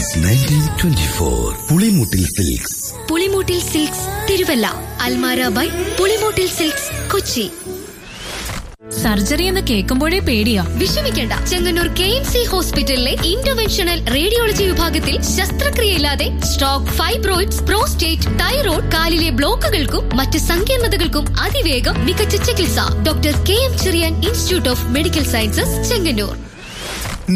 Since 1924. Pulimoottil silks. Pulimoottil silks Thiruvalla. Almara by Pulimoottil silks Kochi. Surgery എന്ന് കേൾക്കുമ്പോഴേ പേടിയാ. വിഷമിക്കേണ്ട, ചെങ്ങന്നൂർ KMC ഹോസ്പിറ്റലിലെ ഇന്റർവെൻഷണൽ റേഡിയോളജി വിഭാഗത്തിൽ ശസ്ത്രക്രിയയില്ലാതെ സ്ട്രോക്ക്, ഫൈബ്രോയിഡ്സ്, പ്രോസ്റ്റേറ്റ്, തൈറോയ്ഡ്, കാലിലെ ബ്ലോക്കുകൾക്കും മറ്റ് സങ്കീർണതകൾക്കും അതിവേഗം മികച്ച ചികിത്സ. Doctor KM Cherian institute of medical sciences, Chengannur.